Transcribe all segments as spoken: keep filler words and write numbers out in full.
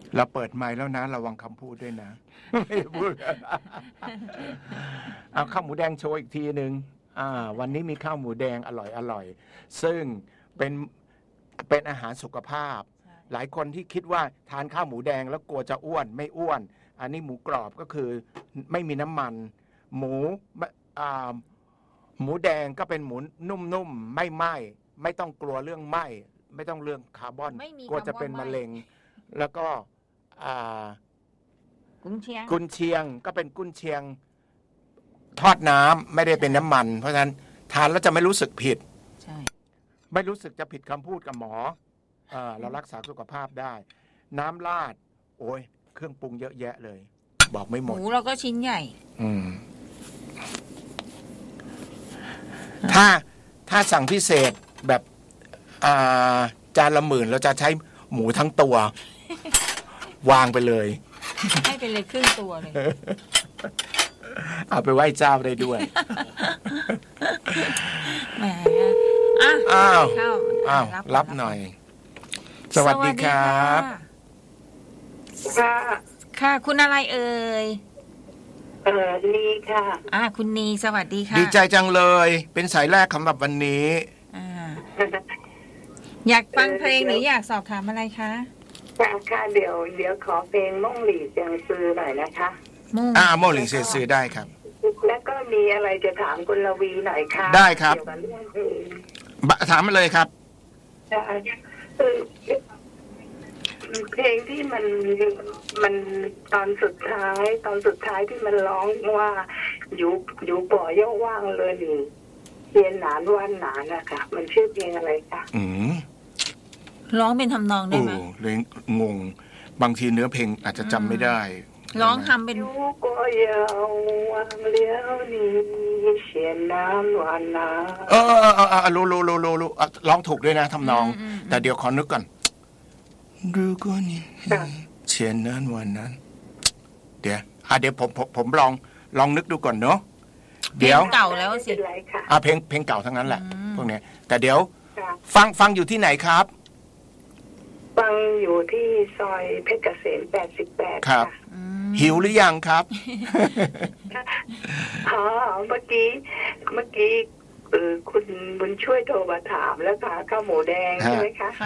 เราเปิดไมค์แล้วนะระวังคำพูดด้วยนะไม่ได้พูดเอาข้าวหมูแดงโชว์อีกทีหนึ่งอ่าวันนี้มีข้าวหมูแดงอร่อยอร่อยซึ่งเป็นเป็นอาหารสุขภาพหลายคนที่คิดว่าทานข้าวหมูแดงแล้วกลัวจะอ้วนไม่อ้วนอันนี้หมูกรอบก็คือไม่มีน้ำมันหมูอ่าหมูแดงก็เป็นหมูนุ่มๆไม่ไหม้ไม่ต้องกลัวเรื่องไหม้ไม่ต้องเรื่องคาร์บอนกลัวจะเป็นมะเร็งแล้วก็กุนเชียงกุนเชียงก็เป็นกุนเชียงทอดน้ำไม่ได้เป็นน้ำมันเพราะฉะนั้นทานแล้วจะไม่รู้สึกผิดใช่ไม่รู้สึกจะผิดคำพูดกับหมอเอ่อเรารักษาสุขภาพได้น้ำราดโอ้ยเครื่องปรุงเยอะแยะเลยบอกไม่หมดหมูเราก็ชิ้นใหญ่อืมถ้าถ้าสั่งพิเศษแบบอ่าจานละหมื่นเราจะใช้หมูทั้งตัววางไปเลยให้ไปเลยครึ่งตัวเลยเอาไปไหว้เจ้าได้ด้วยแหมอ่ะอ้าวอ้าวรับหน่อยสวัสดีครับค่ะค่ะคุณอะไรเอ่ยเออนีค่ะอ่าคุณนีสวัสดีค่ะดีใจจังเลยเป็นสายแรกสำหรับวันนี้อ่าอยากฟังเพลงหรืออยากสอบถามอะไรคะค่ะค่ะเดี๋ยวเดี๋ยวขอเพลงม่งหลี่เซียงซือหน่อยนะคะอ่าม่งหลี่เซียงซือได้ครับแล้วก็มีอะไรจะถามคุณลวีหน่อยค่ะได้ครับถามมาเลยครับเพลงที่มันมันตอนสุดท้ายตอนสุดท้ายที่มันร้องว่าอยู่อยู่ป่อย่อว่างเลยหนึ่งเรียนหนานวันหนานนะคะมันชื่อเพลงอะไรคะอืมร้องเป็นทำนองได้ไหมเลยงงบางทีเนื้อเพลงอาจจะจำไม่ได้ร้องทำเป็นอยู่ป่อย่อว่างเลี้ยวนี่เรียนหนานวันหนานเออเออเออรู้รู้รู้รู้รู้ร้องถูกด้วยนะทำนองแต่เดี๋ยวขอนึกก่อน如果你前นั้นวันนั้นเดี๋ยวอ่ะเดี๋ยวผมผมผมลองลองนึกดูก่อนเนาะเดี๋ยวเก่าแล้วสิอ่ะเพลงเพลงเก่าทั้งนั้นแหละพวกนี้แต่เดี๋ยวฟังฟังอยู่ที่ไหนครับฟังอยู่ที่ซอยเพชรเกษมแปดสิบแปดครับหิวหรือยังครับอ๋อเมื่อกี้เมื่อกี้เออคุณบุญช่วยโทรมาถามแล้วค่ะข้าวหมูแดงใช่ไหมคะ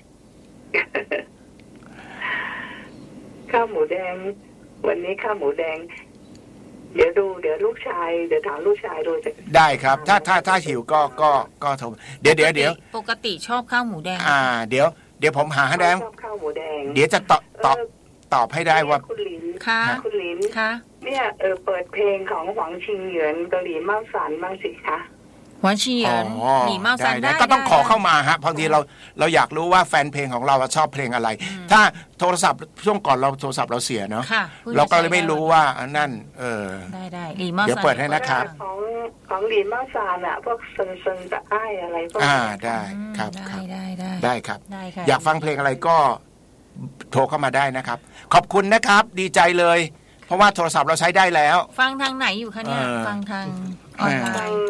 ข้าวหมูแดงวันนี้ข้าวหมูแดงเดี๋ยวดูเดี๋ยวลูกชายเดี๋ยวถามลูกชายดูจะได้ครับถ้าถ้าถ้าหิวก็ก็ก็โทรเดี๋ยวเดี๋ยวเดี๋ยวปกติชอบข้าวหมูแดงอ่าเดี๋ยวเดี๋ยวผมหาให้ได้ข้าวหมูแดงเดี๋ยวจะตอบตอบตอบให้ได้ว่าคุณหลินค่ะคุณหลินค่ะเนี่ยเออเปิดเพลงของหวังชิงเหยินเกาหลีเมาสันบ้างสิคะหวังชิงเหยินหลีเมาสันได้ก็ต้องขอเข้ามาฮะบางทีเราเราอยากรู้ว่าแฟนเพลงของเราชอบเพลงอะไรถ้าโทรศัพท์ช่วงก่อนเราโทรศัพท์เราเสียเนาะเราก็เลยไม่รู้ว่านั่นเออได้ได้หลีเมาสันเดี๋ยวเปิดให้นะครับของของหลีเมาสันอ่ะพวกเซิงเซิงกับอ้ายอะไรพวกอ่าได้ครับได้ได้ได้ได้ครับอยากฟังเพลงอะไรก็โทรเข้ามาได้นะครับขอบคุณนะครับดีใจเลยเพราะว่าโทรศัพท์เราใช้ได้แล้วฟังทางไหนอยู่คะเนี่ยฟังทางออนไลน์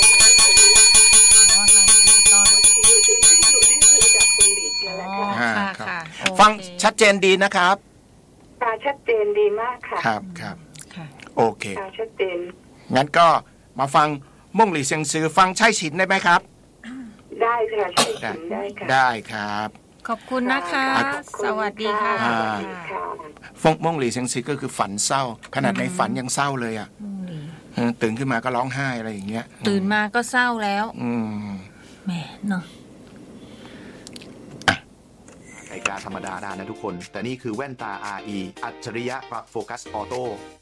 ค่ะค่ะฟังชัดเจนดีนะครับค่ะชัดเจนดีมากค่ะครับครับโอเคค่ะชัดเจนงั้นก็มาฟังม่งหลี่เซียงซือฟังใช่ฉินได้ไหมครับได้ค่ะใช่ฉินได้ค่ะได้ครับขอบคุณนะคะสวัสดีค่ะฟงม่งหลี่เซียงซือก็คือฝันเศร้าขนาดในฝันยังเศร้าเลยอ่ะตื่นขึ้นมาก็ร้องไห้อะไรอย่างเงี้ยตื่นมาก็เศร้าแล้วอืมแหมเนาะนาฬิกาธรรมดาได้นะทุกคนแต่นี่คือแว่นตา อาร์ อี อัจฉริยะโฟกัสออโต้